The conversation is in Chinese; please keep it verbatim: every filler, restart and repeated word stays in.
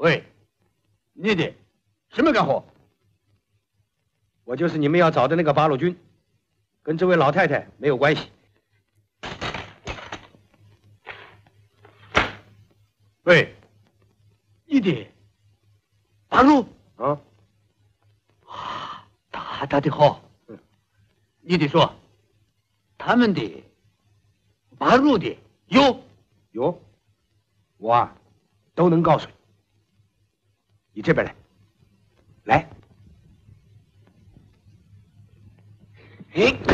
喂，你的什么干活？ 我就是你们要找的那个八路军，跟这位老太太没有关系。 喂，你的八路啊？ 啊，大大的好。嗯，你得说，他们的八路的有有，我啊都能告诉你。你这边来，来。哎。